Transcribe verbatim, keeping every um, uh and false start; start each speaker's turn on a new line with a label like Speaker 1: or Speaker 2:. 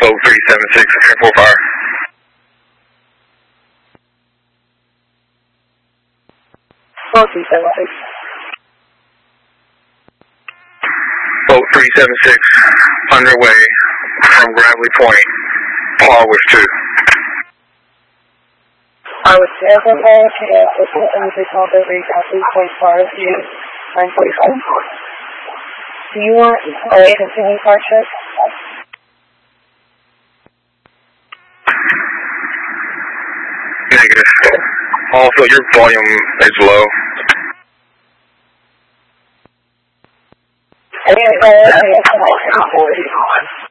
Speaker 1: Boat three seven six, four fire.
Speaker 2: Boat three seven six.
Speaker 1: Boat three seven six, underway from Gravelly Point, par with two.
Speaker 2: I was there for all chance with the seven six all the way Gravelly Point, par with two, nine forty-five. Do you want a continuing car check?
Speaker 1: Negative. Also, your volume is low.
Speaker 2: I didn't know